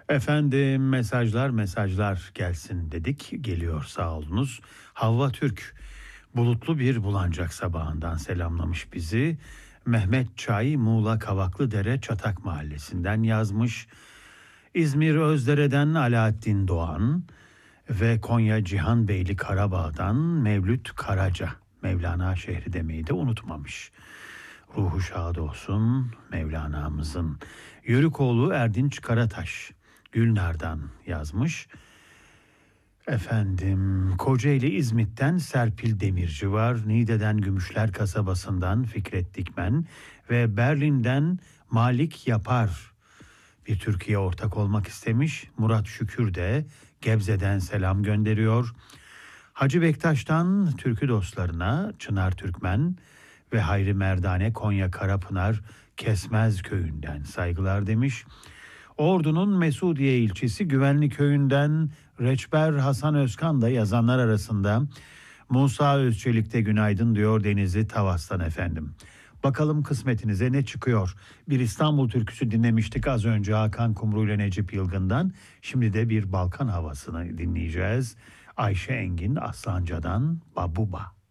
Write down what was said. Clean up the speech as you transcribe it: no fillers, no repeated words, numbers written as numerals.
Efendim mesajlar gelsin dedik. Geliyor sağ olunuz. Havva Türk bulutlu bir Bulancak sabahından selamlamış bizi. Mehmet Çay Muğla Kavaklıdere Çatak Mahallesi'nden yazmış. İzmir Özdere'den Alaaddin Doğan ve Konya Cihanbeyli Karabağ'dan Mevlüt Karaca. Mevlana şehri demeyi de unutmamış. Ruhu şad olsun Mevlana'mızın. Yörükoğlu Erdinç Karataş Gülnar'dan yazmış. Efendim Kocaeli İzmit'ten Serpil Demirci var. Niğde'den Gümüşler kasabasından Fikret Dikmen ve Berlin'den Malik Yapar bir Türkiye ortak olmak istemiş. Murat Şükür de Gebze'den selam gönderiyor. Hacı Bektaş'tan türkü dostlarına Çınar Türkmen ve Hayri Merdane Konya Karapınar Kesmez köyünden saygılar demiş. Ordu'nun Mesudiye ilçesi Güvenli köyünden Reçber Hasan Özkan da yazanlar arasında. Musa Özçelik'te günaydın diyor Denizli Tavas'tan efendim. Bakalım kısmetinize ne çıkıyor? Bir İstanbul türküsü dinlemiştik az önce Hakan Kumru ile Necip Yılgın'dan. Şimdi de bir Balkan havasını dinleyeceğiz. Ayşe Engin Aslanca'dan Babuba.